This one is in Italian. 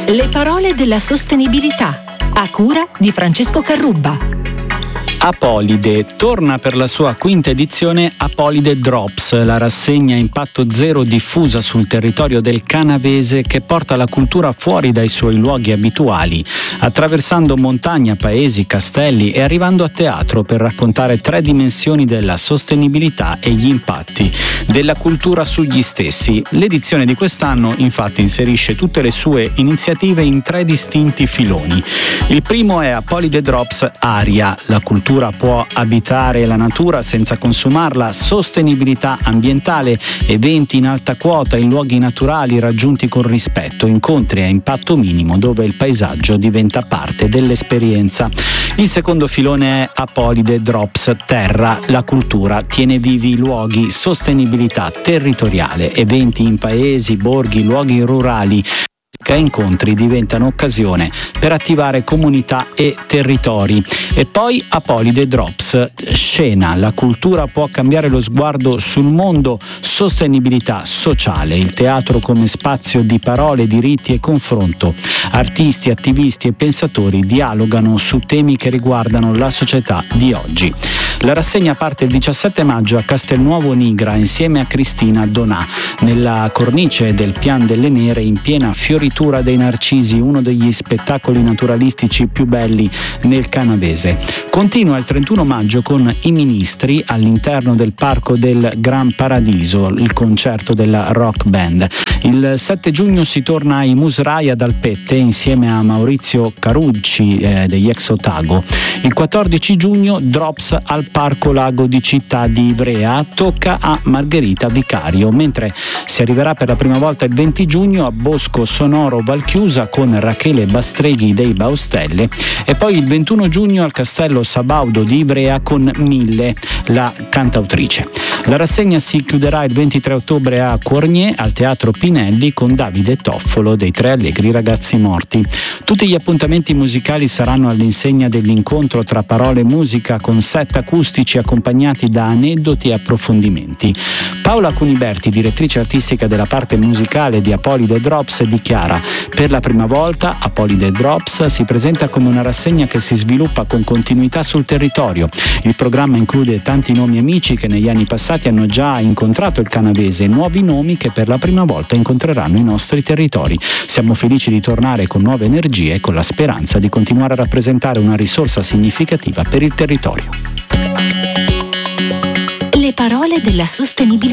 Le parole della sostenibilità, a cura di Francesco Carrubba. Apolide torna per la sua quinta edizione Apolide Drops, la rassegna impatto zero diffusa sul territorio del Canavese che porta la cultura fuori dai suoi luoghi abituali, attraversando montagna, paesi, castelli e arrivando a teatro per raccontare tre dimensioni della sostenibilità e gli impatti della cultura sugli stessi. L'edizione di quest'anno infatti inserisce tutte le sue iniziative in tre distinti filoni. Il primo è Apolide Drops Aria, la cultura può abitare la natura senza consumarla, sostenibilità ambientale, eventi in alta quota in luoghi naturali raggiunti con rispetto, incontri a impatto minimo dove il paesaggio diventa parte dell'esperienza. Il secondo filone è Apolide Drops Terra, la cultura tiene vivi i luoghi, sostenibilità territoriale, eventi in paesi, borghi, luoghi rurali. Che incontri diventano occasione per attivare comunità e territori. E poi Apolide Drops Scena, la cultura può cambiare lo sguardo sul mondo, sostenibilità sociale, il teatro come spazio di parole, diritti e confronto. Artisti, attivisti e pensatori dialogano su temi che riguardano la società di oggi. La rassegna parte il 17 maggio a Castelnuovo Nigra insieme a Cristina Donà, nella cornice del Pian delle Nere in piena fioritura dei narcisi, uno degli spettacoli naturalistici più belli nel Canavese. Continua il 31 maggio con i Ministri all'interno del Parco del Gran Paradiso, il concerto della rock band. Il 7 giugno si torna ai Musraia dal Pette insieme a Maurizio Carucci degli Ex Otago. Il 14 giugno Drops al Parco Lago di Città di Ivrea, tocca a Margherita Vicario, mentre si arriverà per la prima volta il 20 giugno a Bosco Sonoro Valchiusa con Rachele Bastreghi dei Baustelle e poi il 21 giugno al Castello Sabaudo di Ivrea con Mille, la cantautrice. La rassegna si chiuderà il 23 ottobre a Cornier al Teatro Pinelli con Davide Toffolo dei Tre Allegri Ragazzi Morti. Tutti gli appuntamenti musicali saranno all'insegna dell'incontro tra parole e musica con set acustici accompagnati da aneddoti e approfondimenti. Paola Cuniberti, direttrice artistica della parte musicale di Apolide Drops, dichiara: per la prima volta Apolide Drops si presenta come una rassegna che si sviluppa con continuità sul territorio. Il programma include tanti nomi amici che negli anni passati hanno già incontrato il Canavese e nuovi nomi che per la prima volta incontreranno i nostri territori. Siamo felici di tornare con nuove energie e con la speranza di continuare a rappresentare una risorsa significativa per il territorio. Le parole della sostenibilità.